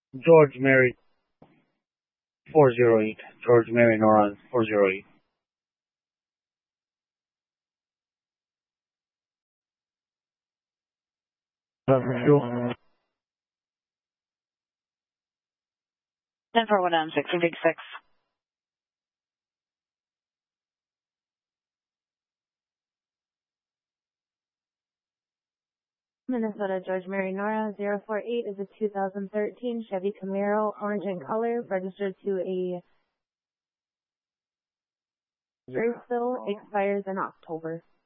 George Mary 408. George Mary Noran 408. Fuel. 10-4-1-6, Big 6. Minnesota George Mary Nora 048 is a 2013 Chevy Camaro, orange in color, registered to a Dreamville, expires in October.